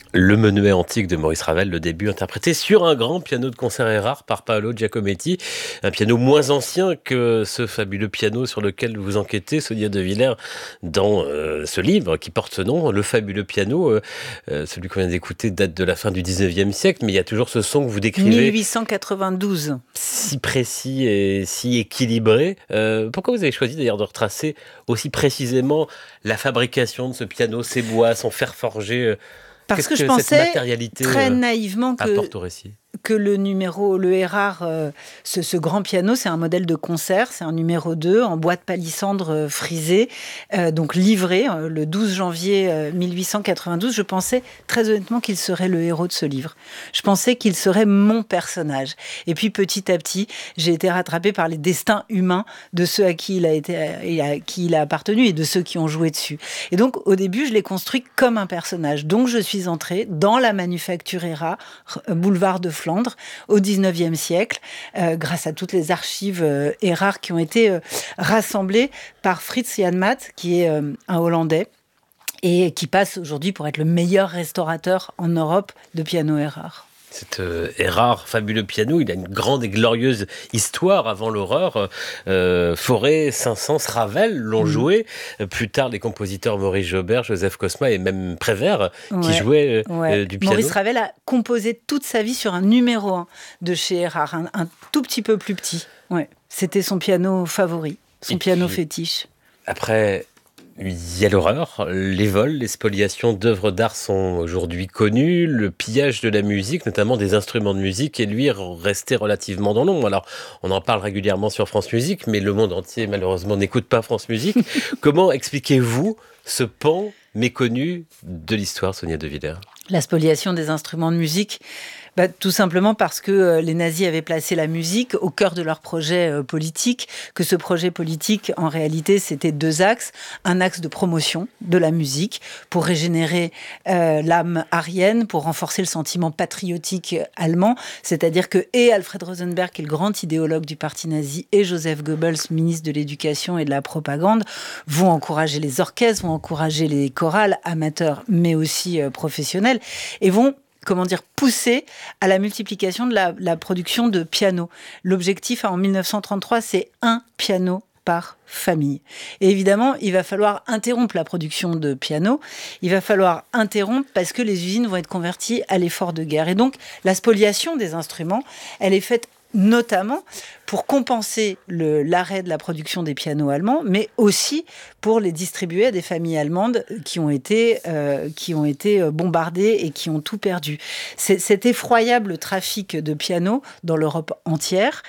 Le Menuet antique de Maurice Ravel, le début interprété sur un grand piano de concert Erard par Paolo Giacometti, un piano moins ancien que ce fabuleux piano sur lequel vous enquêtez, Sonia De Villers, dans ce livre qui porte ce nom, Le fabuleux piano. Celui qu'on vient d'écouter date de la fin du 19e siècle, mais il y a toujours ce son que vous décrivez. 1892. Si précis et si équilibré. Pourquoi vous avez choisi d'ailleurs de retracer aussi précisément la fabrication de ce piano, ses bois, son fer forgé Parce que je cette pensais matérialité très naïvement apporte au récit? que le Erard, ce grand piano, c'est un modèle de concert, c'est un numéro 2 en bois de palissandre frisé, donc livré le 12 janvier 1892. Je pensais très honnêtement qu'il serait le héros de ce livre. Je pensais qu'il serait mon personnage. Et puis petit à petit, j'ai été rattrapée par les destins humains de ceux à qui il a appartenu et de ceux qui ont joué dessus. Et donc au début, je l'ai construit comme un personnage. Donc je suis entrée dans la manufacture Erard, boulevard de Flandre, au 19e siècle, grâce à toutes les archives Erard qui ont été rassemblées par Frits Janmaat, qui est un Hollandais, et qui passe aujourd'hui pour être le meilleur restaurateur en Europe de piano Erard. Cet Erard, fabuleux piano, il a une grande et glorieuse histoire avant l'horreur. Fauré, Saint-Saëns, Ravel l'ont joué. Plus tard, les compositeurs Maurice Jaubert, Joseph Cosma et même Prévert qui jouaient du piano. Maurice Ravel a composé toute sa vie sur un numéro 1 de chez Erard, un tout petit peu plus petit. Ouais. C'était son piano favori, son piano fétiche. Après, il y a l'horreur, les vols, les spoliations d'œuvres d'art sont aujourd'hui connues, le pillage de la musique, notamment des instruments de musique, est lui resté relativement dans l'ombre. Alors, on en parle régulièrement sur France Musique, mais le monde entier, malheureusement, n'écoute pas France Musique. Comment expliquez-vous ce pan méconnu de l'histoire, Sonia De Villers? La spoliation des instruments de musique, tout simplement parce que les nazis avaient placé la musique au cœur de leur projet politique, que ce projet politique, en réalité, c'était 2 axes. Un axe de promotion de la musique pour régénérer l'âme aryenne, pour renforcer le sentiment patriotique allemand. C'est-à-dire que et Alfred Rosenberg, qui est le grand idéologue du parti nazi, et Joseph Goebbels, ministre de l'Éducation et de la Propagande, vont encourager les orchestres, vont encourager les chorales amateurs, mais aussi professionnels, et vont pousser à la multiplication de la production de pianos. L'objectif en 1933, c'est 1 piano par famille. Et évidemment, il va falloir interrompre la production de pianos. Il va falloir interrompre parce que les usines vont être converties à l'effort de guerre. Et donc, la spoliation des instruments, elle est faite notamment pour compenser l'arrêt de la production des pianos allemands, mais aussi pour les distribuer à des familles allemandes qui ont été bombardées et qui ont tout perdu. Cet effroyable trafic de pianos dans l'Europe entière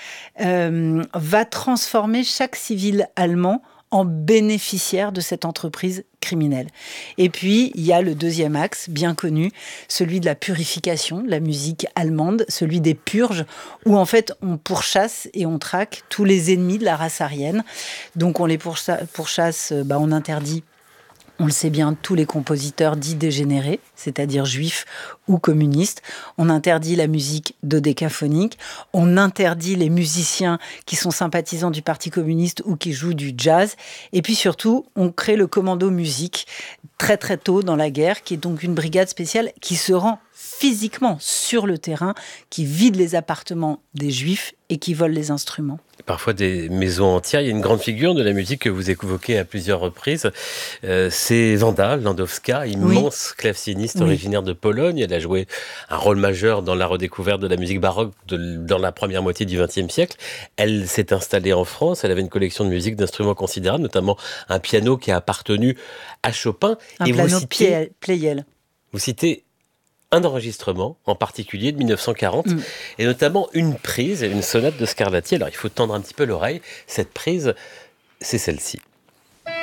va transformer chaque civil allemand en bénéficiaire de cette entreprise criminelle. Et puis, il y a le deuxième axe, bien connu, celui de la purification de la musique allemande, celui des purges, où en fait, on pourchasse et on traque tous les ennemis de la race aryenne. Donc, on les pourchasse, on interdit, on le sait bien, tous les compositeurs dits dégénérés, c'est-à-dire juifs ou communistes. On interdit la musique dodécaphonique. On interdit les musiciens qui sont sympathisants du Parti communiste ou qui jouent du jazz. Et puis surtout, on crée le commando musique très très tôt dans la guerre, qui est donc une brigade spéciale qui se rend physiquement sur le terrain, qui vide les appartements des juifs et qui vole les instruments. Parfois des maisons entières. Il y a une grande figure de la musique que vous évoquez à plusieurs reprises. C'est Wanda Landowska, immense claveciniste originaire de Pologne. Elle a joué un rôle majeur dans la redécouverte de la musique baroque dans la première moitié du XXe siècle. Elle s'est installée en France. Elle avait une collection de musique, d'instruments considérables, notamment un piano qui a appartenu à Chopin. Un piano Pleyel. Vous citez un enregistrement en particulier de 1940 et notamment une prise, une sonate de Scarlatti. Alors il faut tendre un petit peu l'oreille. Cette prise, c'est celle-ci.